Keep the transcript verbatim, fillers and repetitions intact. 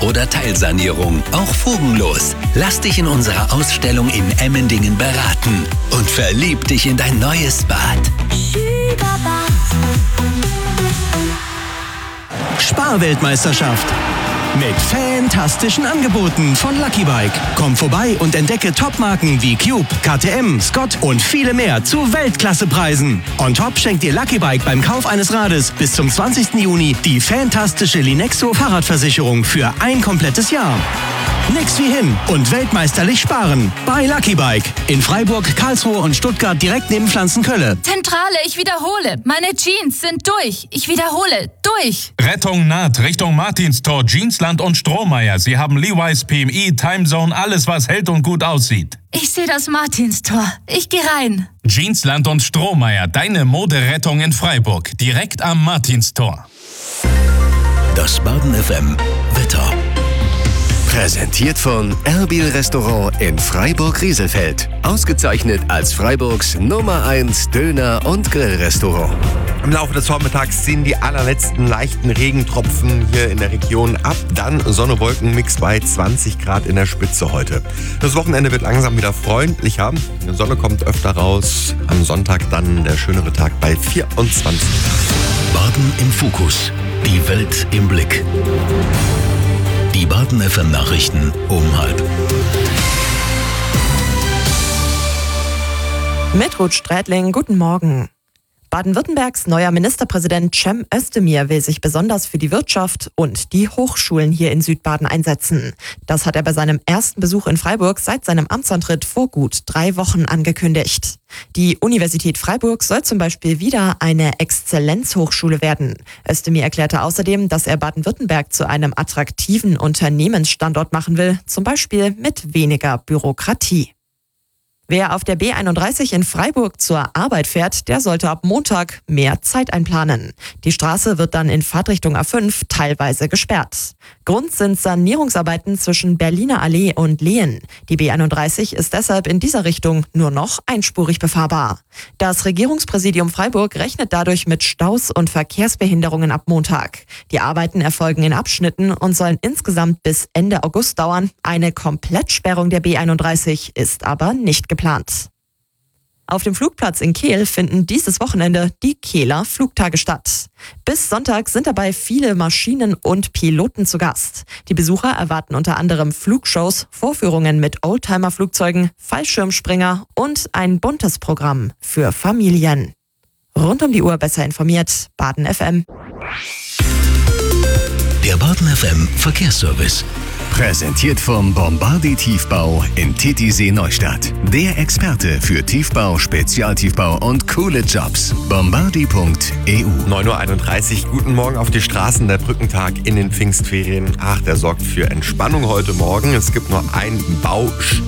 oder Teilsanierung, auch fugenlos. Lass dich in unserer Ausstellung in Emmendingen beraten und verlieb dich in dein neues Bad. Sparweltmeisterschaft. Mit fantastischen Angeboten von Lucky Bike. Komm vorbei und entdecke Topmarken wie Cube, K T M, Scott und viele mehr zu Weltklassepreisen. On top schenkt dir Lucky Bike beim Kauf eines Rades bis zum zwanzigsten Juni die fantastische Linexo Fahrradversicherung für ein komplettes Jahr. Nix wie hin und weltmeisterlich sparen bei Lucky Bike. In Freiburg, Karlsruhe und Stuttgart direkt neben Pflanzenkölle. Zentrale, ich wiederhole. Meine Jeans sind durch. Ich wiederhole, durch. Rettung naht Richtung Martinstor, Jeansland und Strohmeier. Sie haben Levi's, P M I, Timezone, alles was hält und gut aussieht. Ich sehe das Martinstor. Ich gehe rein. Jeansland und Strohmeier, deine Moderettung in Freiburg. Direkt am Martinstor. Das Baden F M Wetter. Präsentiert von Erbil Restaurant in Freiburg-Rieselfeld. Ausgezeichnet als Freiburgs Nummer eins Döner- und Grillrestaurant. Im Laufe des Vormittags ziehen die allerletzten leichten Regentropfen hier in der Region ab. Dann Sonne-Wolken-Mix bei zwanzig Grad in der Spitze heute. Das Wochenende wird langsam wieder freundlicher. Die Sonne kommt öfter raus. Am Sonntag dann der schönere Tag bei vierundzwanzig Grad. Baden im Fokus. Die Welt im Blick. Die Baden F M Nachrichten um halb. Mit Ruth Strätling, guten Morgen. Baden-Württembergs neuer Ministerpräsident Cem Özdemir will sich besonders für die Wirtschaft und die Hochschulen hier in Südbaden einsetzen. Das hat er bei seinem ersten Besuch in Freiburg seit seinem Amtsantritt vor gut drei Wochen angekündigt. Die Universität Freiburg soll zum Beispiel wieder eine Exzellenzhochschule werden. Özdemir erklärte außerdem, dass er Baden-Württemberg zu einem attraktiven Unternehmensstandort machen will, zum Beispiel mit weniger Bürokratie. Wer auf der B einunddreißig in Freiburg zur Arbeit fährt, der sollte ab Montag mehr Zeit einplanen. Die Straße wird dann in Fahrtrichtung A fünf teilweise gesperrt. Grund sind Sanierungsarbeiten zwischen Berliner Allee und Lehen. Die B einunddreißig ist deshalb in dieser Richtung nur noch einspurig befahrbar. Das Regierungspräsidium Freiburg rechnet dadurch mit Staus und Verkehrsbehinderungen ab Montag. Die Arbeiten erfolgen in Abschnitten und sollen insgesamt bis Ende August dauern. Eine Komplettsperrung der B einunddreißig ist aber nicht geplant. geplant. Auf dem Flugplatz in Kehl finden dieses Wochenende die Kehler Flugtage statt. Bis Sonntag sind dabei viele Maschinen und Piloten zu Gast. Die Besucher erwarten unter anderem Flugshows, Vorführungen mit Oldtimer-Flugzeugen, Fallschirmspringer und ein buntes Programm für Familien. Rund um die Uhr besser informiert, Baden F M. Der Baden F M Verkehrsservice. Präsentiert vom Bombardi Tiefbau in Titisee Neustadt. Der Experte für Tiefbau, Spezialtiefbau und coole Jobs. Bombardi punkt e u. neun Uhr einunddreißig, guten Morgen auf die Straßen. Der Brückentag in den Pfingstferien. Ach, der sorgt für Entspannung heute Morgen. Es gibt nur einen Bau.